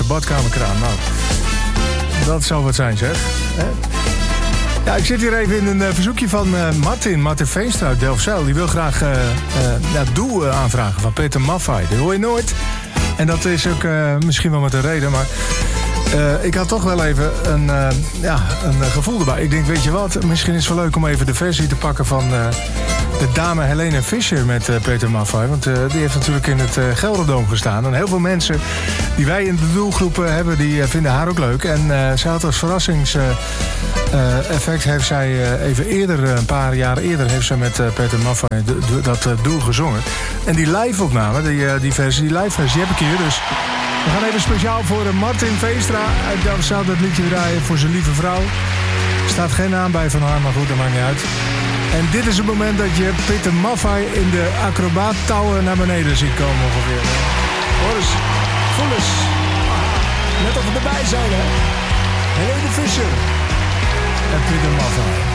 badkamerkraan. Nou, dat zou wat zijn, zeg. Ja, ik zit hier even in een verzoekje van Martin Veenstra uit Delfzijl. Die wil graag Doe aanvragen van Peter Maffay. Dat hoor je nooit. En dat is ook misschien wel met een reden, maar ik had toch wel even een gevoel erbij. Ik denk, weet je wat, misschien is het wel leuk om even de versie te pakken van de dame Helene Fischer met Peter Maffay. Want die heeft natuurlijk in het Gelderdoom gestaan. En heel veel mensen die wij in de doelgroep hebben, die vinden haar ook leuk. En ze had als verrassingseffect heeft zij even eerder, een paar jaren eerder, heeft zij met Peter Maffay dat doel gezongen. En die live-opname, die live-versie heb ik hier. Dus we gaan even speciaal voor Martin Veenstra uit Delfzijl dat liedje draaien voor zijn lieve vrouw. Er staat geen naam bij van haar, maar goed, dat maakt niet uit. En dit is het moment dat je Peter Maffay in de acrobaattouwen naar beneden ziet komen ongeveer. Hoor eens, voel eens. Net of we erbij zijn, hè. Helene Fischer en Peter Maffay.